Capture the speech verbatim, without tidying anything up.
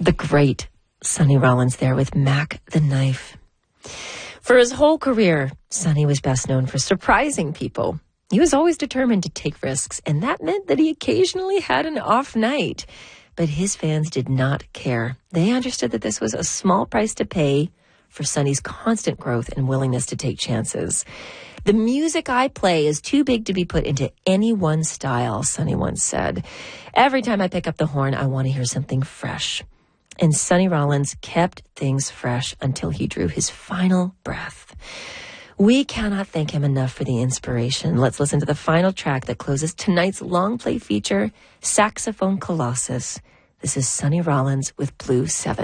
The great Sonny Rollins there with Mac the Knife. For his whole career, Sonny was best known for surprising people. He was always determined to take risks, and that meant that he occasionally had an off night. But his fans did not care. They understood that this was a small price to pay for Sonny's constant growth and willingness to take chances. The music I play is too big to be put into any one style, Sonny once said. Every time I pick up the horn, I want to hear something fresh. And Sonny Rollins kept things fresh until he drew his final breath. We cannot thank him enough for the inspiration. Let's listen to the final track that closes tonight's long play feature, Saxophone Colossus. This is Sonny Rollins with Blue Seven.